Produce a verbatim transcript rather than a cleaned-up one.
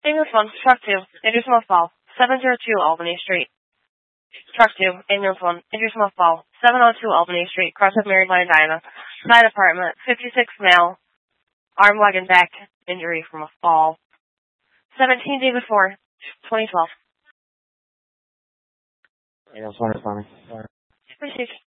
Ambulance one, truck two, injured from a fall, seven oh two Albany Street. Truck two, ambulance one, injured from a fall, seven oh two Albany Street, cross of Mary Line Dinah. Side apartment, fifty-six male, arm, leg, and back injury from a fall. seventeen David four, twenty twelve. Ambulance one responding. Received.